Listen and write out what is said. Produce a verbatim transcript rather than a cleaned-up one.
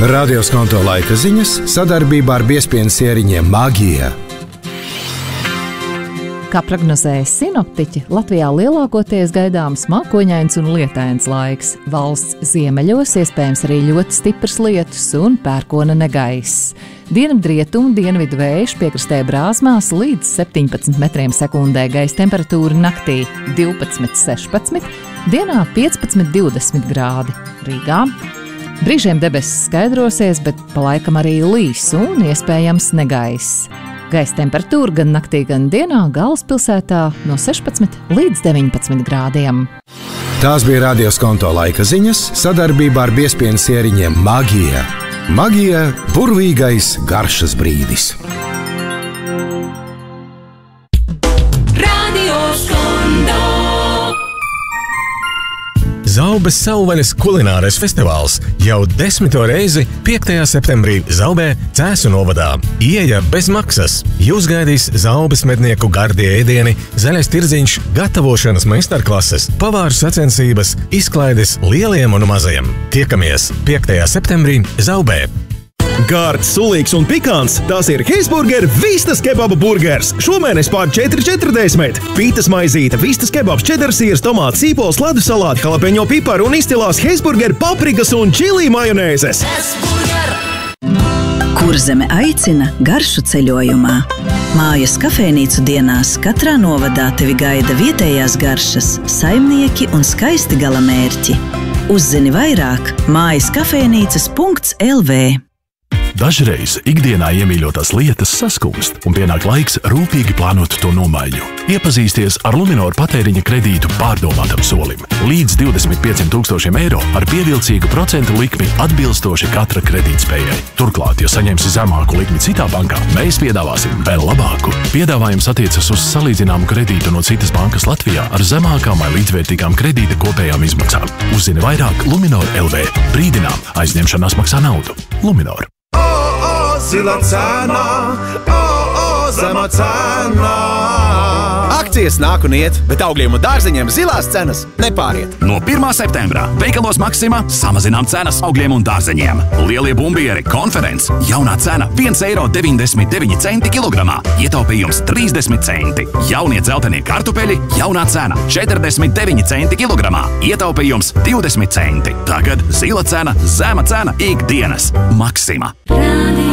Radio Skonto laika ziņas sadarbībā ar biezpienas ieriņiem Magija. Kā prognozēja sinoptiķi, Latvijā lielākoties gaidāms mākoņains un lietains laiks. Valsts ziemeļos iespējams arī ļoti stiprs lietus un pērkona negaiss. Dienvidrietumu dienvidu vējš piekrastē brāzmās līdz septiņpadsmit metriem sekundē, gaisa temperatūra naktī divpadsmit sešpadsmit, dienā piecpadsmit divdesmit grādi. Rīgā brīžiem debesis skaidrosies, bet pa laikam arī līs un iespējams negaiss. Gaisa temperatūra gan naktī, gan dienā galvaspilsētā no sešpadsmit līdz deviņpadsmit grādiem. Tās bija Radio Skonto laika ziņas sadarbībā ar biezpienas ieriņiem Magija. Magija – burvīgais garšas brīdis. Zaubes Savvaļas kulinārais festivāls jau desmito reizi piektajā septembrī Zaubē, Cēsu novadā. Ieeja bez maksas. Jūs gaidīs Zaubes mednieku gardie ēdieni, zaļais tirziņš, gatavošanas meistarklases, pavāru sacensības, izklaides lieliem un mazajiem. Tiekamies piektajā septembrī Zaubē. Gārds, sulīgs un pikants, tās ir Heisburger Vistas kebaba burgers. Šomēnes pār četri četrdesmit. Pītas maizīte, vistas kebabs, čedarsīrs, tomāts, sīpols, ledus salāti, jalapeņo piparu un izcilās Heisburger paprikas un čilī majonēzes. Kurzeme aicina garšu ceļojumā. Mājas kafejnīcu dienās katrā novadā tevi gaida vietējās garšas, saimnieki un skaisti galamērķi. Uzzini vairāk mājas kafejnīcas punkts el vē. Dažreiz ikdienā iemīļotās lietas saskumst un pienāk laiks rūpīgi plānot to nomaiņu. Iepazīsties ar Luminor patēriņa kredītu pārdomātam solim. Līdz divdesmit pieciem tūkstošiem eiro ar pievilcīgu procentu likmi atbilstoši katra kredītspējai. Turklāt, ja saņemsi zemāku likmi citā bankā, mēs piedāvāsim vēl labāku. Piedāvājums attiecas uz salīdzināmu kredītu no citas bankas Latvijā ar zemākām vai līdzvērtīgām kredīta kopējām izmaksām. Uzzini vairāk Luminor el vē. Brīdinām, aizņemšanās maksā naudu. Luminor. Zila cena, o, o, zema cena. Akcijas nāk un iet, bet augļiem un dārzeņiem zilās cenas nepāriet. No pirmā septembra veikalos Maxima samazinām cenas augļiem un dārzeņiem. Lielie bumbieri konferences jaunā cena viens eiro deviņdesmit deviņi centi kilogramā. Ietaupījums trīsdesmit centi. Jaunie dzeltenie kartupeļi jaunā cena četrdesmit deviņi centi kilogramā. Ietaupījums divdesmit centi. Tagad zila cena, zema cena ikdienas. Maxima.